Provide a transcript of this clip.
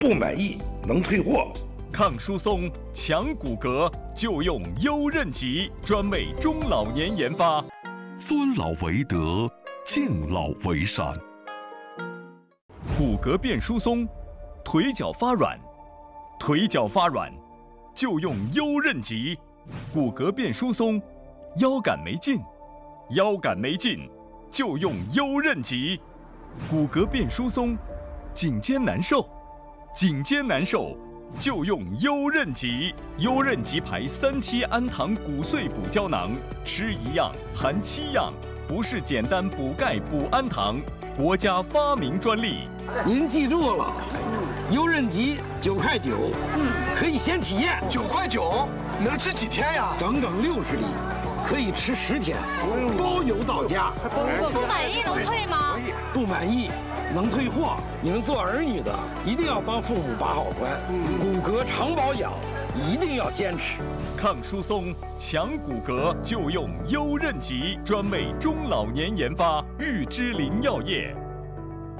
不满意能退货。 抗疏松、强骨骼就用优韧极，专为中老年研发。 尊老为德，敬老为善。 骨骼变疏松，腿脚发软，腿脚发软就用优韧极。骨骼变疏松，腰杆没劲，腰杆没劲就用优韧极。骨骼变疏松，颈肩难受，颈肩难受就用优韧极。优韧极牌3期氨糖骨碎补胶囊，吃1样含7样，不是简单补钙补氨糖，国家发明专利。 您记住了，优韧极9.9块，可以先体验。 9.9块，能吃几天呀？ 整整60粒，可以吃10天，包邮到家。 不满意能退吗？ 不满意能退货。你们做儿女的一定要帮父母把好关，骨骼常保养一定要坚持。 抗疏松、强骨骼就用优韧极，专为中老年研发，玉芝林药业。